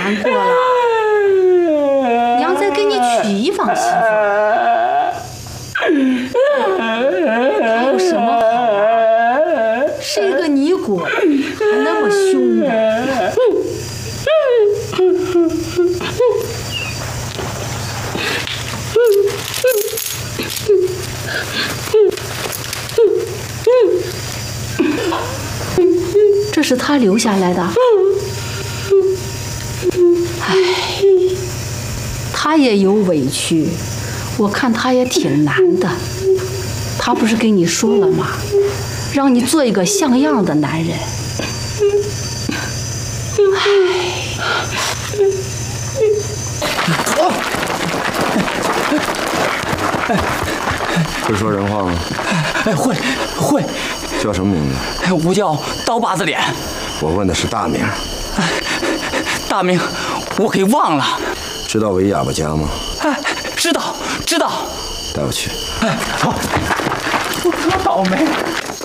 难过了。娘再给你娶一房媳妇，还有什么好啊？是一个尼姑，还那么凶呢。这是他留下来的。唉，他也有委屈，我看他也挺难的。他不是跟你说了吗？让你做一个像样的男人。 会说人话吗？ 会。 叫什么名字？ 我叫刀把子脸。 我问的是大名。 大名我给忘了。 知道韦哑巴家吗？ 知道。 带我去。 好。我多倒霉。